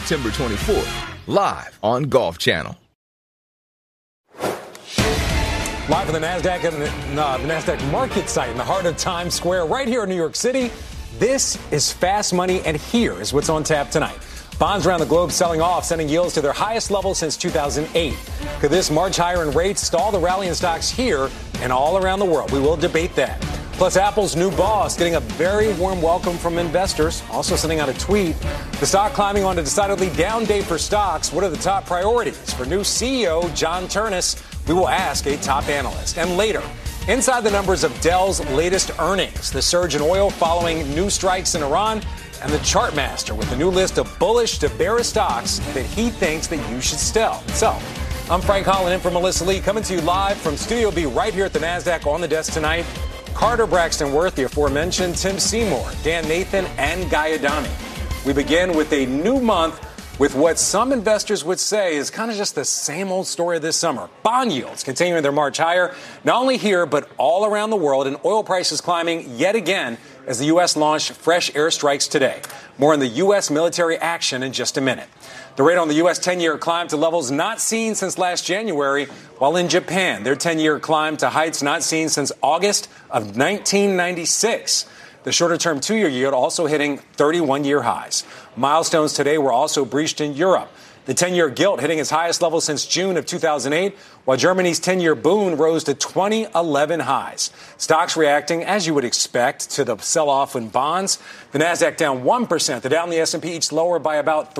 September 24th, live on Golf Channel. Live from the NASDAQ and the NASDAQ market site in the heart of Times Square, right here in New York City. This is Fast Money, and here is what's on tap tonight. Bonds around the globe selling off, sending yields to their highest level since 2008. Could this march higher in rates stall the rally in stocks here and all around the world? We will debate that. Plus, Apple's new boss getting a very warm welcome from investors, also sending out a tweet. The stock climbing on a decidedly down day for stocks. What are the top priorities for new CEO John Ternus? We will ask a top analyst. And later, inside the numbers of Dell's latest earnings, the surge in oil following new strikes in Iran, and the chart master with a new list of bullish to bearish stocks that he thinks that you should sell. So, I'm Frank Holland in for Melissa Lee, coming to you live from Studio B right here at the NASDAQ. On the desk tonight, Carter Braxton Worth, the aforementioned Tim Seymour, Dan Nathan, and Guy Adami. We begin with a new month with what some investors would say is kind of just the same old story this summer. Bond yields continuing their march higher, not only here, but all around the world, and oil prices climbing yet again as the U.S. launched fresh airstrikes today. More on the U.S. military action in just a minute. The rate on the U.S. 10-year climbed to levels not seen since last January, while in Japan, their 10-year climbed to heights not seen since August of 1996. The shorter-term 2-year yield also hitting 31-year highs. Milestones today were also breached in Europe. The 10-year gilt hitting its highest level since June of 2008, while Germany's 10-year Bund rose to 2011 highs. Stocks reacting, as you would expect, to the sell-off in bonds. The Nasdaq down 1%. The Dow and the S&P each lower by about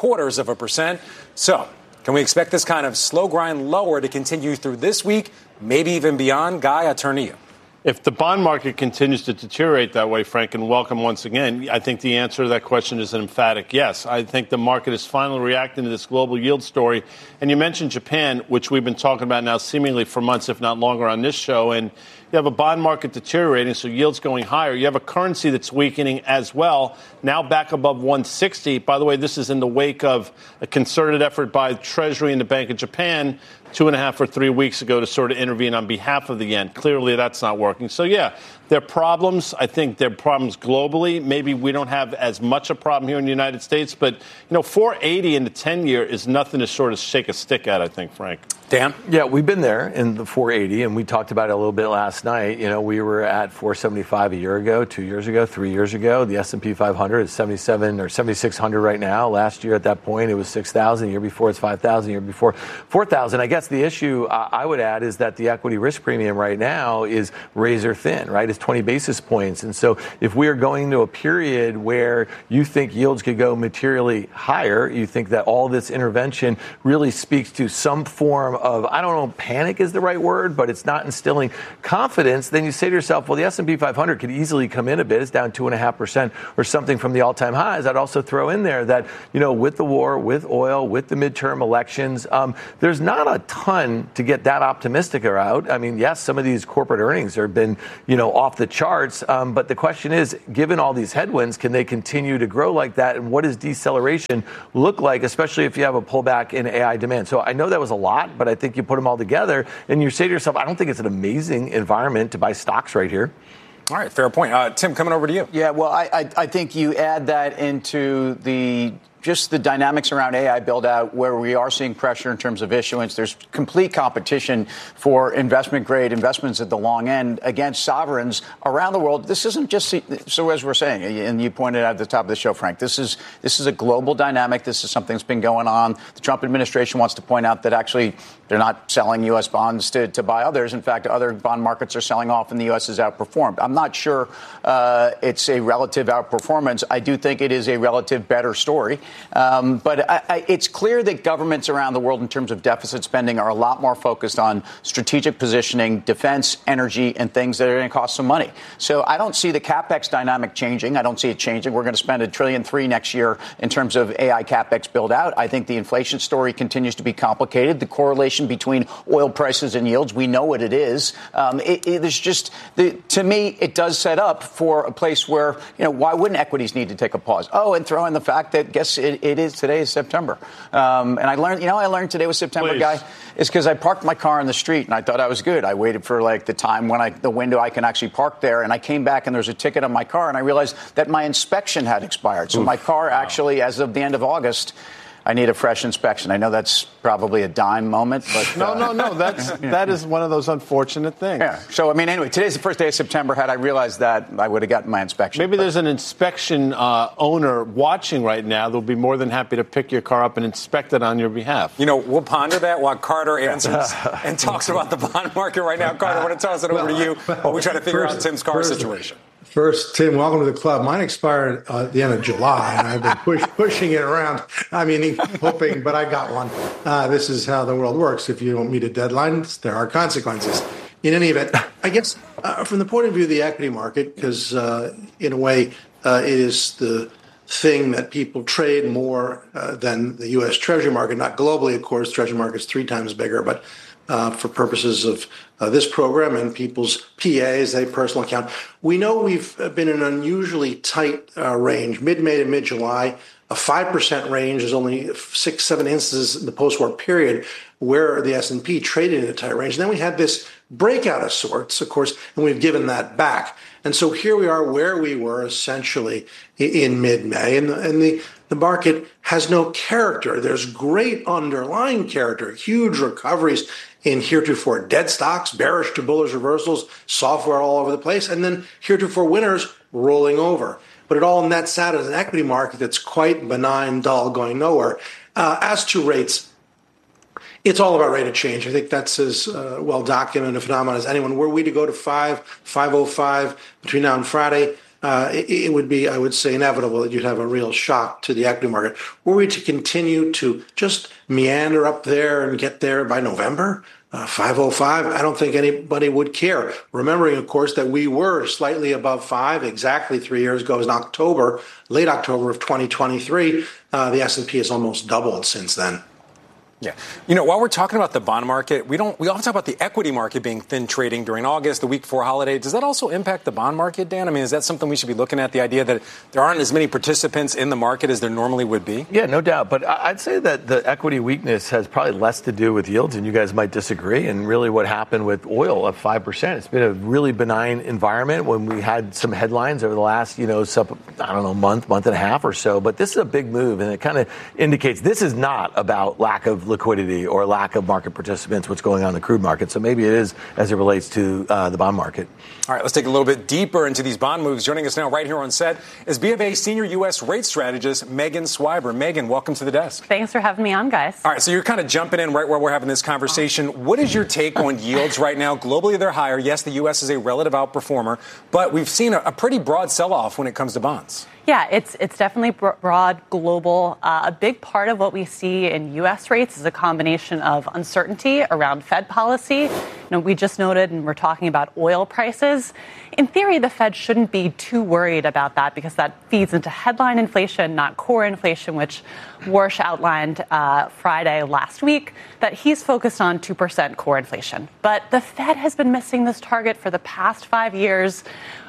0.75%. So, can we expect this kind of slow grind lower to continue through this week, maybe even beyond? Guy, I turn to you. If the bond market continues to deteriorate that way, Frank, and welcome once again, I think the answer to that question is an emphatic yes. I think the market is finally reacting to this global yield story. And you mentioned Japan, which we've been talking about now seemingly for months, if not longer, on this show. And you have a bond market deteriorating, so yields going higher. You have a currency that's weakening as well, now back above 160. By the way, this is in the wake of a concerted effort by Treasury and the Bank of Japan 2.5 or 3 weeks ago to sort of intervene on behalf of the yen. Clearly, that's not working. So, yeah, there are problems. I think there are problems globally. Maybe we don't have as much a problem here in the United States. But, 480 in the 10-year is nothing to sort of shake a stick at, I think, Frank. Dan? Yeah, we've been there in the 480, and we talked about it a little bit last night. We were at 475 a year ago, 2 years ago, 3 years ago. The S&P 500 is 77 or 7,600 right now. Last year at that point, it was 6,000. The year before, it's 5,000. The year before, 4,000. I guess the issue I would add is that the equity risk premium right now is razor thin, right? It's 20 basis points. And so if we are going to a period where you think yields could go materially higher, you think that all this intervention really speaks to some form of, I don't know, panic is the right word, but it's not instilling confidence, then you say to yourself, well, the S&P 500 could easily come in a bit. It's down 2.5% or something from the all-time highs. I'd also throw in there that, with the war, with oil, with the midterm elections, there's not a ton to get that optimistic about. I mean, yes, some of these corporate earnings have been, off the charts. But the question is, given all these headwinds, can they continue to grow like that? And what does deceleration look like, especially if you have a pullback in AI demand? So I know that was a lot, but I think you put them all together and you say to yourself, I don't think it's an amazing environment to buy stocks right here. All right, fair point. Tim, coming over to you. Yeah, well, I think you add that into just the dynamics around AI build out where we are seeing pressure in terms of issuance. There's complete competition for investment grade investments at the long end against sovereigns around the world. This isn't just so, as we're saying, and you pointed out at the top of the show, Frank, this is a global dynamic. This is something that's been going on. The Trump administration wants to point out that actually they're not selling U.S. bonds to buy others. In fact, other bond markets are selling off and the U.S. has outperformed. I'm not sure it's a relative outperformance. I do think it is a relative better story. But it's clear that governments around the world in terms of deficit spending are a lot more focused on strategic positioning, defense, energy, and things that are going to cost some money. So I don't see the CapEx dynamic changing. I don't see it changing. We're going to spend $1.3 trillion next year in terms of AI CapEx build out. I think the inflation story continues to be complicated. The correlation between oil prices and yields, we know what it is. There's just, to me, it does set up for a place where, why wouldn't equities need to take a pause? Oh, and throw in the fact that, today is September. And I learned today was September, Please. Guy, is because I parked my car in the street and I thought I was good. I waited for the time when the window I can actually park there. And I came back and there was a ticket on my car and I realized that my inspection had expired. So my car actually, as of the end of August, I need a fresh inspection. I know that's probably a dime moment, but no. That is one of those unfortunate things. Yeah. So, I mean, anyway, today's the first day of September. Had I realized that, I would have gotten my inspection. Maybe there's an inspection owner watching right now that'll be more than happy to pick your car up and inspect it on your behalf. We'll ponder that while Carter answers and talks about the bond market right now. Carter, I want to toss it over to you while we try to figure out Tim's car situation. First, Tim, welcome to the club. Mine expired at the end of July, and I've been pushing it around. I mean, hoping, but I got one. This is how the world works. If you don't meet a deadline, there are consequences. In any event, I guess from the point of view of the equity market, because in a way it is the thing that people trade more than the U.S. Treasury market, not globally, of course. Treasury market's 3 times bigger, but for purposes of this program and people's PAs, a personal account. We know we've been in an unusually tight range, mid-May to mid-July. A 5% range is only 6-7 instances in the post-war period where the S&P traded in a tight range. And then we had this breakout of sorts, of course, and we've given that back. And so here we are where we were essentially in mid-May. And the market has no character. There's great underlying character, huge recoveries in heretofore dead stocks, bearish to bullish reversals, software all over the place, and then heretofore winners rolling over. But it all nets out as an equity market that's quite benign, dull, going nowhere. As to rates, it's all about rate of change. I think that's as well documented a phenomenon as anyone. Were we to go to 5.05 between now and Friday, it would be, I would say, inevitable that you'd have a real shock to the equity market. Were we to continue to just meander up there and get there by November, 5.05, I don't think anybody would care. Remembering, of course, that we were slightly above 5 exactly 3 years ago. It was late October of 2023. The S&P has almost doubled since then. Yeah. While we're talking about the bond market, we often talk about the equity market being thin trading during August, the week before holiday. Does that also impact the bond market, Dan? I mean, is that something we should be looking at, the idea that there aren't as many participants in the market as there normally would be? Yeah, no doubt. But I'd say that the equity weakness has probably less to do with yields, and you guys might disagree, and really what happened with oil at 5%. It's been a really benign environment when we had some headlines over the last, month and a half or so. But this is a big move, and it kind of indicates this is not about lack of liquidity or lack of market participants, what's going on in the crude market. So maybe it is as it relates to the bond market. All right, let's take a little bit deeper into these bond moves. Joining us now right here on set is BofA senior U.S. rate strategist Megan Swiber. Megan, welcome to the desk. Thanks for having me on, guys. All right, so you're kind of jumping in right where we're having this conversation. What is your take on yields right now? Globally, they're higher. Yes, the U.S. is a relative outperformer, but we've seen a pretty broad sell-off when it comes to bonds. Yeah, it's definitely broad, global. A big part of what we see in U.S. rates is a combination of uncertainty around Fed policy. We just noted, and we're talking about oil prices. In theory, the Fed shouldn't be too worried about that because that feeds into headline inflation, not core inflation, which Warsh outlined Friday last week, that he's focused on 2% core inflation. But the Fed has been missing this target for the past 5 years.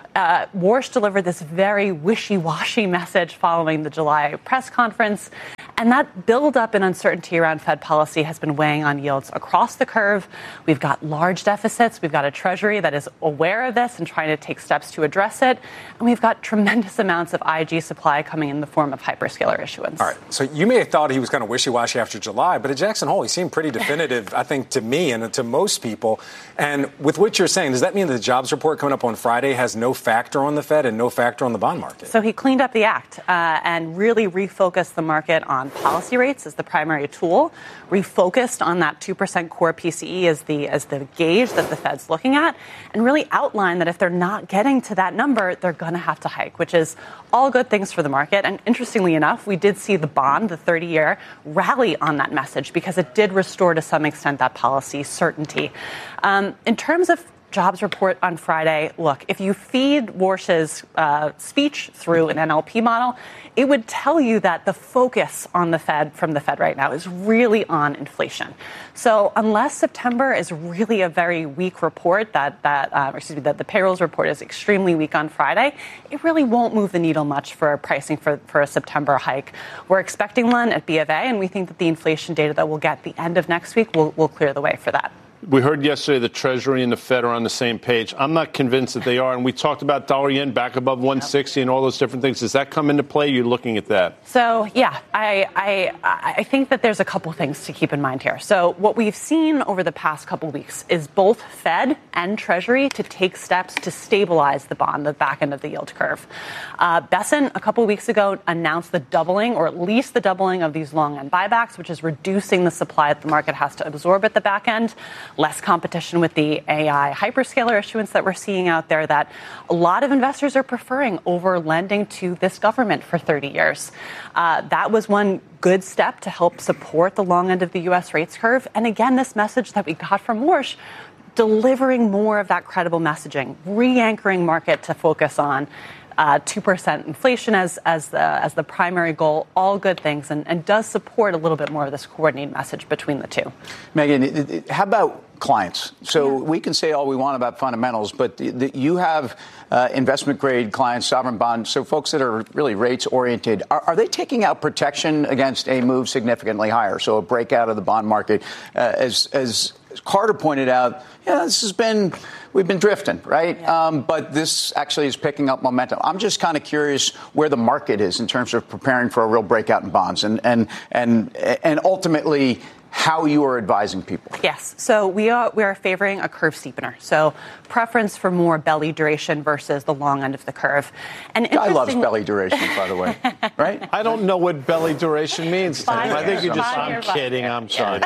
Warsh delivered this very wishy-washy message following the July press conference, and that build-up in uncertainty around Fed policy has been weighing on yields across the curve. We've got large deficits. We've got a Treasury that is aware of this and trying to take steps to address it. And we've got tremendous amounts of IG supply coming in the form of hyperscaler issuance. All right. So you may have thought he was kind of wishy-washy after July, but at Jackson Hole, he seemed pretty definitive, I think, to me and to most people. And with what you're saying, does that mean that the jobs report coming up on Friday has no factor on the Fed and no factor on the bond market? So he cleaned up the act and really refocused the market on policy rates as the primary tool, refocused on that 2% core PCE as the gauge that the Fed's looking at, and really outlined that if they're not getting to that number, they're going to have to hike, which is all good things for the market. And interestingly enough, we did see the bond, the 30-year, rally on that message because it did restore to some extent that policy certainty. In terms of jobs report on Friday, look, if you feed Warsh's speech through an NLP model, it would tell you that the focus on the Fed from the Fed right now is really on inflation. So unless September is really a very weak report, that the payrolls report is extremely weak on Friday, it really won't move the needle much for pricing for a September hike. We're expecting one at BofA, and we think that the inflation data that we'll get at the end of next week will clear the way for that. We heard yesterday the Treasury and the Fed are on the same page. I'm not convinced that they are. And we talked about dollar yen back above 160 and all those different things. Does that come into play? You're looking at that. So, yeah, I think that there's a couple things to keep in mind here. So what we've seen over the past couple weeks is both Fed and Treasury to take steps to stabilize the bond, the back end of the yield curve. Bessent, a couple weeks ago, announced the doubling, or at least the doubling of these long end buybacks, which is reducing the supply that the market has to absorb at the back end. Less competition with the AI hyperscaler issuance that we're seeing out there that a lot of investors are preferring over lending to this government for 30 years. That was one good step to help support the long end of the U.S. rates curve. And again, this message that we got from Warsh, delivering more of that credible messaging, re-anchoring market to focus on 2% inflation as the primary goal, all good things, and does support a little bit more of this coordinated message between the two. Megan, how about clients? So we can say all we want about fundamentals, but you have investment-grade clients, sovereign bonds, so folks that are really rates-oriented. Are they taking out protection against a move significantly higher, so a breakout of the bond market? As Carter pointed out, we've been drifting, right? Yeah. But this actually is picking up momentum. I'm just kind of curious where the market is in terms of preparing for a real breakout in bonds and ultimately how you are advising people. Yes. So we are favoring a curve steepener. So preference for more belly duration versus the long end of the curve. And I love belly duration, by the way. Right? I don't know what belly duration means. I think you just. I'm kidding. I'm sorry.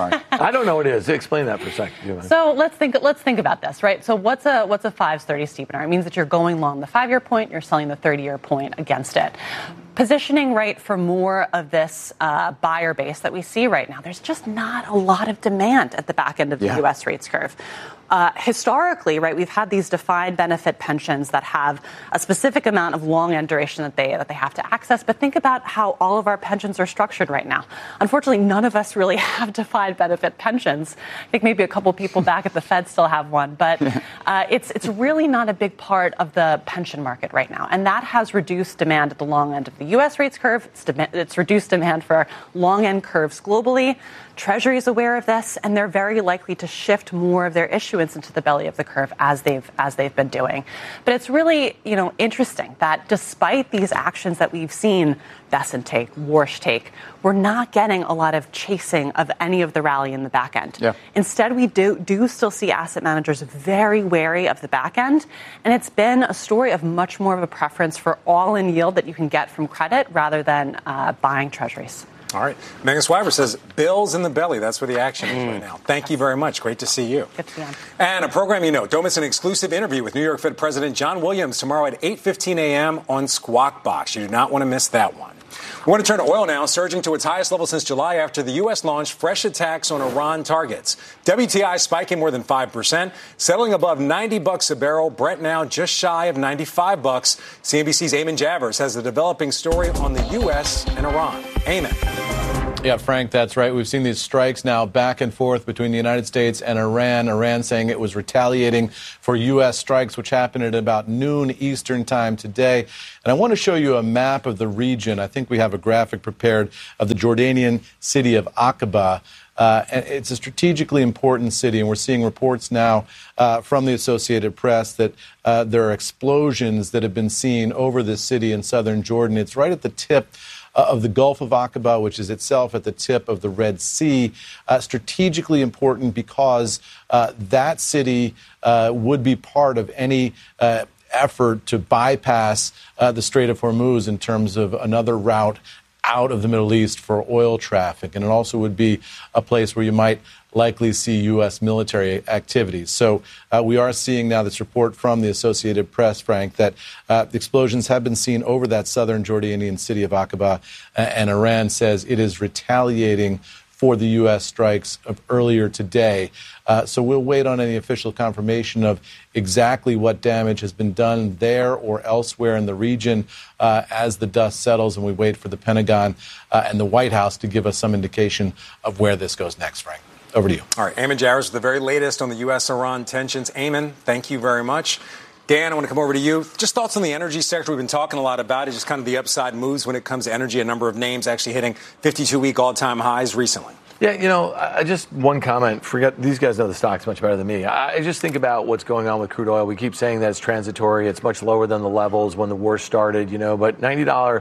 I don't know what it is. Explain that for a second. So let's think about this, right? So what's a 5/30 steepener? It means that you're going long the 5-year point, you're selling the 30-year point against it. Positioning right for more of this buyer base that we see right now. There's just not a lot of demand at the back end of the U.S. rates curve. Historically, right, we've had these defined benefit pensions that have a specific amount of long end duration that they have to access. But think about how all of our pensions are structured right now. Unfortunately, none of us really have defined benefit pensions. I think maybe a couple people back at the Fed still have one, but it's really not a big part of the pension market right now, and that has reduced demand at the long end of the U.S. rates curve. It's reduced demand for long end curves globally. Treasury is aware of this, and they're very likely to shift more of their issuance into the belly of the curve as they've been doing. But it's really, interesting that despite these actions that we've seen Bessent take, Warsh take, we're not getting a lot of chasing of any of the rally in the back end. Yeah. Instead, we do still see asset managers very wary of the back end, and it's been a story of much more of a preference for all-in yield that you can get from credit rather than buying treasuries. All right. Megan Swiver says, bills in the belly. That's where the action is right now. Thank you very much. Great to see you. Good to be on. And a program you know. Don't miss an exclusive interview with New York Fed President John Williams tomorrow at 8:15 a.m. on Squawk Box. You do not want to miss that one. We want to turn to oil now, surging to its highest level since July after the U.S. launched fresh attacks on Iran targets. WTI spiking more than 5%, settling above $90 a barrel. Brent now just shy of $95. CNBC's Eamon Javers has the developing story on the U.S. and Iran. Eamon. Yeah, Frank, that's right. We've seen these strikes now back and forth between the United States and Iran. Iran saying it was retaliating for U.S. strikes, which happened at about noon Eastern time today. And I want to show you a map of the region. I think we have a graphic prepared of the Jordanian city of Aqaba. And it's a strategically important city, and we're seeing reports now from the Associated Press that there are explosions that have been seen over this city in southern Jordan. It's right at the tip of the Gulf of Aqaba, which is itself at the tip of the Red Sea. Strategically important because that city would be part of any effort to bypass the Strait of Hormuz in terms of another route out of the Middle East for oil traffic. And it also would be a place where you might likely see U.S. military activities. So we are seeing now this report from the Associated Press, Frank, that the explosions have been seen over that southern Jordanian city of Aqaba, and Iran says it is retaliating for the U.S. strikes of earlier today. So we'll wait on any official confirmation of exactly what damage has been done there or elsewhere in the region as the dust settles, and we wait for the Pentagon and the White House to give us some indication of where this goes next, Frank. Over to you. All right, Eamon Javers with the very latest on the U.S.-Iran tensions. Eamon, thank you very much. Dan, I want to come over to you. Just thoughts on the energy sector. We've been talking a lot about it, just kind of the upside moves when it comes to energy. A number of names actually hitting 52-week all-time highs recently. Yeah, I just one comment. Forget, these guys know the stocks much better than me. I just think about what's going on with crude oil. We keep saying that it's transitory. It's much lower than the levels when the war started, but $90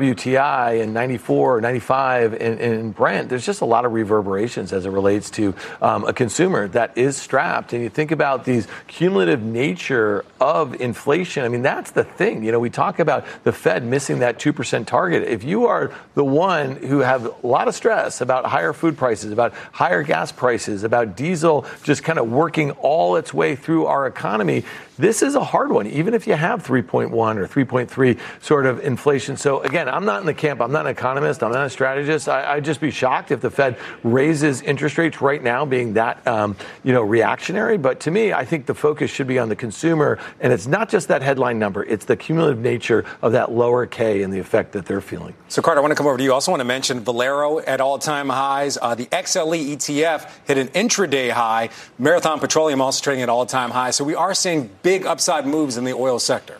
WTI and 94 or 95 in Brent, there's just a lot of reverberations as it relates to a consumer that is strapped. And you think about these cumulative nature of inflation. I mean, that's the thing. We talk about the Fed missing that 2% target. If you are the one who have a lot of stress about higher food prices, about higher gas prices, about diesel just kind of working all its way through our economy, this is a hard one, even if you have 3.1 or 3.3 sort of inflation. So again, I'm not in the camp. I'm not an economist. I'm not a strategist. I'd just be shocked if the Fed raises interest rates right now being that, reactionary. But to me, I think the focus should be on the consumer. And it's not just that headline number. It's the cumulative nature of that lower K and the effect that they're feeling. So, Carter, I want to come over to you. I also want to mention Valero at all-time highs. The XLE ETF hit an intraday high. Marathon Petroleum also trading at all-time highs. So we are seeing big upside moves in the oil sector.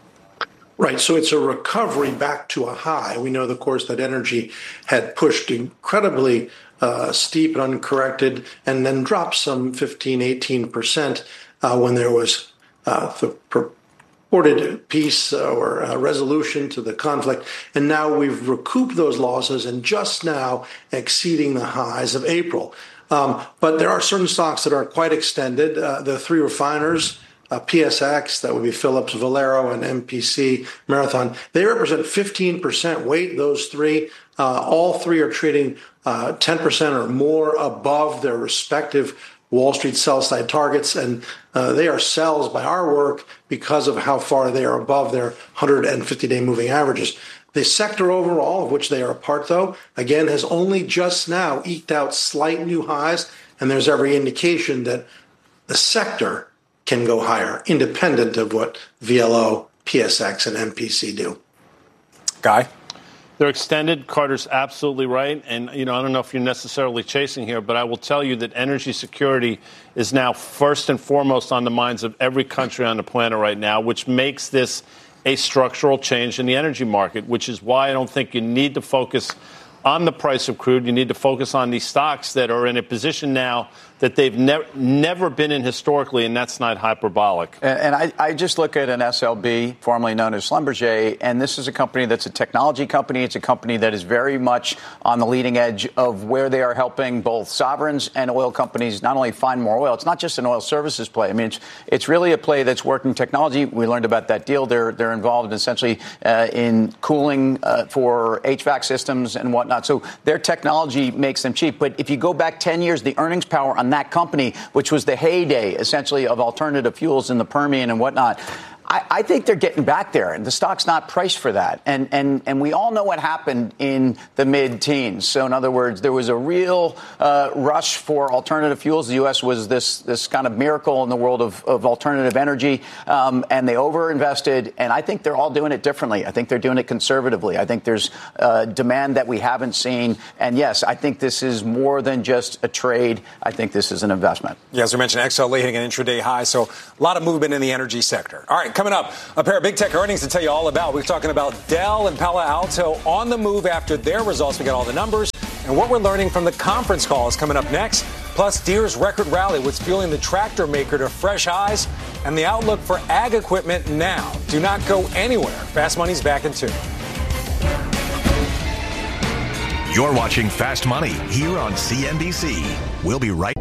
Right. So it's a recovery back to a high. We know, of course, that energy had pushed incredibly steep and uncorrected and then dropped some 15, 18% when there was the purported peace or resolution to the conflict. And now we've recouped those losses and just now exceeding the highs of April. But there are certain stocks that are quite extended. The three refiners, PSX, that would be Phillips, Valero, and MPC, Marathon, they represent 15% weight, those three. All three are trading 10% or more above their respective Wall Street sell-side targets, and they are sells by our work because of how far they are above their 150-day moving averages. The sector overall, of which they are a part, though, again, has only just now eked out slight new highs, and there's every indication that the sector can go higher, independent of what VLO, PSX, and MPC do. Guy? They're extended. Carter's absolutely right. And, I don't know if you're necessarily chasing here, but I will tell you that energy security is now first and foremost on the minds of every country on the planet right now, which makes this a structural change in the energy market, which is why I don't think you need to focus on the price of crude. You need to focus on these stocks that are in a position now that they've never been in historically, and that's not hyperbolic. And I just look at an SLB, formerly known as Schlumberger, and this is a company that's a technology company. It's a company that is very much on the leading edge of where they are helping both sovereigns and oil companies not only find more oil. It's not just an oil services play. I mean, it's really a play that's working technology. We learned about that deal. They're involved essentially in cooling for HVAC systems and whatnot. So their technology makes them cheap. But if you go back 10 years, the earnings power on that company, which was the heyday, essentially, of alternative fuels in the Permian and whatnot, I think they're getting back there, and the stock's not priced for that. And we all know what happened in the mid-teens. So, in other words, there was a real rush for alternative fuels. The U.S. was this kind of miracle in the world of alternative energy, and they overinvested. And I think they're all doing it differently. I think they're doing it conservatively. I think there's demand that we haven't seen. And, yes, I think this is more than just a trade. I think this is an investment. Yeah, as we mentioned, XLE hitting an intraday high. So a lot of movement in the energy sector. All right. Coming up, a pair of big tech earnings to tell you all about. We're talking about Dell and Palo Alto on the move after their results. We got all the numbers and what we're learning from the conference call is coming up next. Plus, Deere's record rally, what's fueling the tractor maker to fresh highs, and the outlook for ag equipment now. Do not go anywhere. Fast Money's back in 2. You're watching Fast Money here on CNBC. We'll be right